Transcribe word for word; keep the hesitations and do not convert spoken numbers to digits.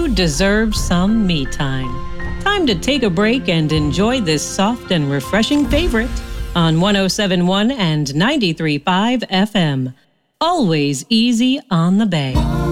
You deserve some me time. Time to take a break and enjoy this soft and refreshing favorite on one oh seven point one and ninety-three point five F M. Always easy on the Bay.